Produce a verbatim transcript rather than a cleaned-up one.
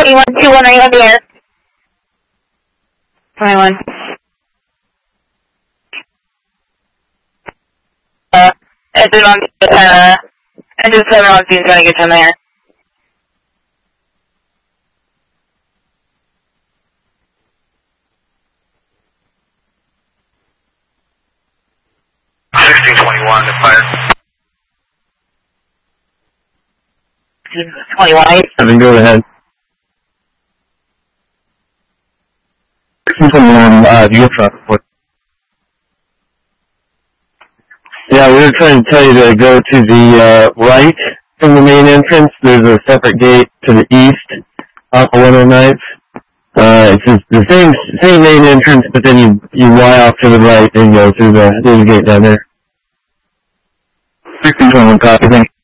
twenty-one two one nine on the air. twenty-one. Uh, engine on the, uh, engine seven on scene trying to get you in there. sixteen twenty-one, the fire. twenty-one. Seven, go ahead. sixteen twenty-one, uh, you have report. Yeah, we were trying to tell you to go to the, uh, right from the main entrance. There's a separate gate to the east off of one oh ninth. Uh, it's just the same, same main entrance, but then you, you Y off to the right and go through the, through the gate down there. sixteen twenty-one, copy, thank you.